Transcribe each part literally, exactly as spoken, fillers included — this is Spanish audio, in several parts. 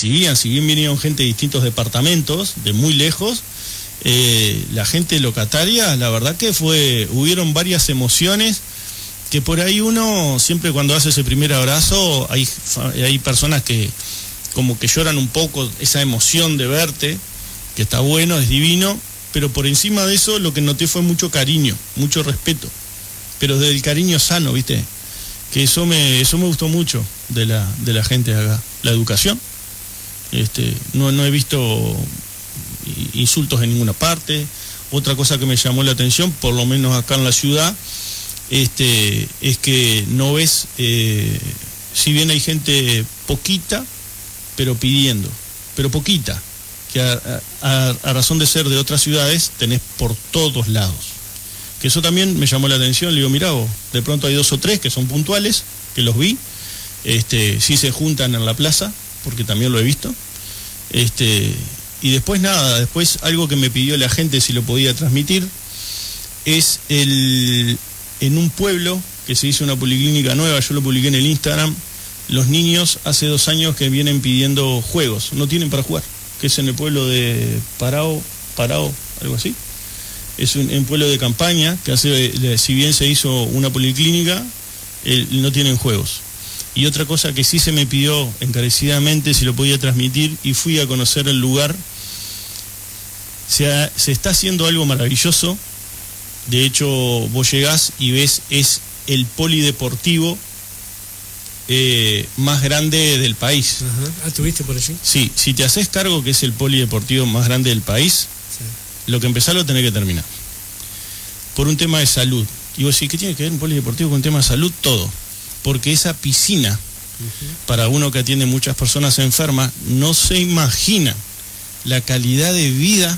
recibían, si bien vinieron gente de distintos departamentos, de muy lejos, eh, la gente locataria, la verdad que fue, hubieron varias emociones, que por ahí uno, siempre cuando hace ese primer abrazo, hay, hay personas que como que lloran un poco esa emoción de verte, que está bueno, es divino, pero por encima de eso lo que noté fue mucho cariño, mucho respeto, pero del cariño sano, ¿viste? Que eso me eso me gustó mucho de la de la gente de acá. La educación, este, no, no he visto insultos en ninguna parte. Otra cosa que me llamó la atención, por lo menos acá en la ciudad, este, es que no ves, eh, si bien hay gente poquita, pero pidiendo, pero poquita, que a, a, a razón de ser de otras ciudades tenés por todos lados. Que eso también me llamó la atención. Le digo, mirá vos, de pronto hay dos o tres que son puntuales, que los vi, este, sí se juntan en la plaza, porque también lo he visto, este, y después nada, después algo que me pidió la gente si lo podía transmitir, es el, en un pueblo que se hizo una policlínica nueva, yo lo publiqué en el Instagram, los niños hace dos años que vienen pidiendo juegos, no tienen para jugar, que es en el pueblo de Parao, Parao, algo así. Es un, un pueblo de campaña, que hace, si bien se hizo una policlínica, eh, no tienen juegos. Y otra cosa que sí se me pidió encarecidamente, si lo podía transmitir, y fui a conocer el lugar, se, ha, se está haciendo algo maravilloso. De hecho, vos llegás y ves, es el polideportivo eh, más grande del país. Ajá. Ah, ¿estuviste por allí? Sí, si te haces cargo que es el polideportivo más grande del país, sí, lo que empezás lo tenés que terminar. Por un tema de salud. Y vos decís, ¿qué tiene que ver un polideportivo con un tema de salud? Todo. Porque esa piscina, uh-huh, para uno que atiende muchas personas enfermas, no se imagina la calidad de vida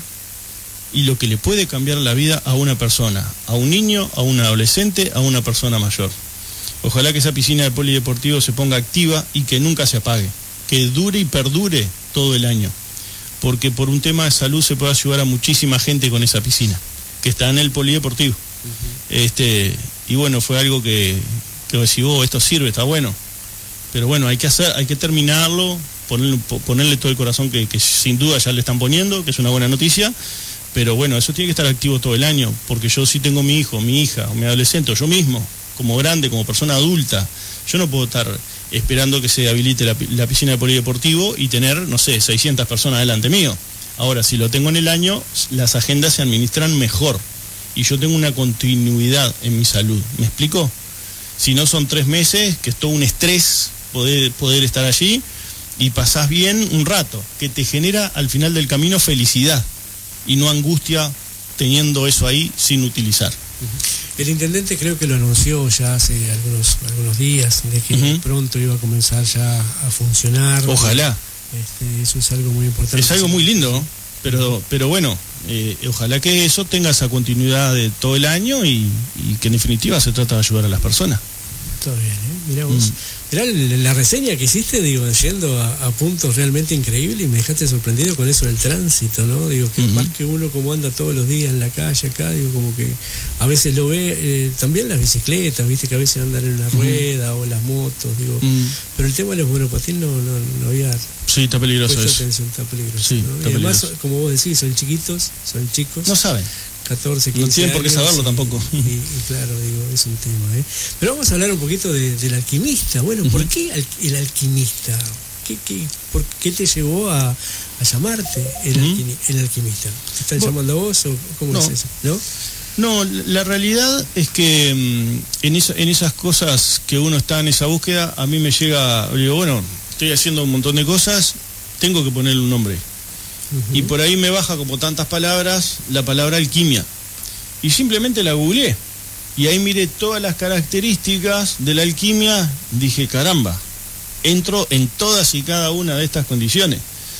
y lo que le puede cambiar la vida a una persona, a un niño, a un adolescente, a una persona mayor. Ojalá que esa piscina de polideportivo se ponga activa y que nunca se apague, que dure y perdure todo el año, porque por un tema de salud se puede ayudar a muchísima gente con esa piscina, que está en el polideportivo. Uh-huh. Este, y bueno, fue algo que, que decís, oh, esto sirve, está bueno, pero bueno, hay que hacer, hay que terminarlo, ponerle, ponerle todo el corazón que, que sin duda ya le están poniendo, que es una buena noticia. Pero bueno, eso tiene que estar activo todo el año, porque yo sí tengo mi hijo, mi hija, o mi adolescente, o yo mismo, como grande, como persona adulta, yo no puedo estar esperando que se habilite la, la piscina de polideportivo y tener, no sé, seiscientas personas delante mío. Ahora, si lo tengo en el año, las agendas se administran mejor, y yo tengo una continuidad en mi salud, ¿me explico? Si no son tres meses, que es todo un estrés poder, poder estar allí, y pasás bien un rato, que te genera al final del camino felicidad, y no angustia teniendo eso ahí sin utilizar. El intendente creo que lo anunció ya hace algunos algunos días, de que uh-huh, pronto iba a comenzar ya a funcionar. Ojalá. Este, eso es algo muy importante. Es algo muy lindo, ¿no? pero, pero bueno, eh, ojalá que eso tenga esa continuidad de todo el año y, y que en definitiva se trata de ayudar a las personas. Todo bien, ¿eh? Mirá vos. Mm. Mirá la reseña que hiciste, digo, yendo a, a puntos realmente increíbles, y me dejaste sorprendido con eso del tránsito, ¿no? Digo, que uh-huh, más que uno como anda todos los días en la calle acá, digo, como que a veces lo ve, eh, también las bicicletas, viste, que a veces andan en una uh-huh, rueda, o las motos, digo, uh-huh, pero el tema de los monopatines no, no, no había... Sí, está peligroso eso. Atención, está peligroso, sí, ¿no? está Y además, peligroso. Como vos decís, son chiquitos, son chicos. No saben. catorce, quince no tienen por qué saberlo y, tampoco. Y, y claro, digo, es un tema, ¿eh? Pero vamos a hablar un poquito de, del alquimista. Bueno, uh-huh, ¿por qué al, el alquimista? ¿Qué, qué, por qué te llevó a, a llamarte el, uh-huh, alquimi, el alquimista? ¿Te están bueno, llamando a vos o cómo no, es eso? ¿No? No, la realidad es que en, esa, en esas cosas que uno está en esa búsqueda, a mí me llega, digo, bueno, estoy haciendo un montón de cosas, tengo que ponerle un nombre. Uh-huh. Y por ahí me baja como tantas palabras la palabra alquimia. Y simplemente la googleé. Y ahí miré todas las características de la alquimia. Dije, caramba, entro en todas y cada una de estas condiciones.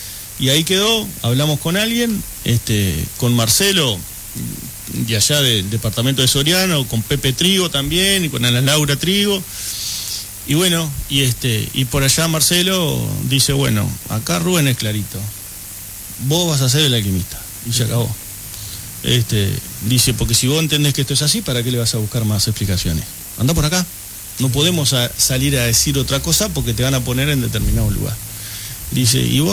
Y ahí quedó, hablamos con alguien, este, con Marcelo, de allá del departamento de Soriano, con Pepe Trigo también, y con Ana Laura Trigo. Y bueno, y este, y por allá Marcelo dice, bueno, acá Rubén es clarito. Vos vas a ser el alquimista. Y se acabó. Este, dice, porque si vos entendés que esto es así, ¿para qué le vas a buscar más explicaciones? Anda por acá. No podemos a salir a decir otra cosa porque te van a poner en determinado lugar. Dice, y vos